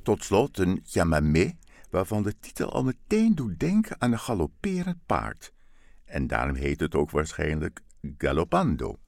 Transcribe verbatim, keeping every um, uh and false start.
Tot slot een chamamé, waarvan de titel al meteen doet denken aan een galopperend paard. En daarom heet het ook waarschijnlijk Galopando.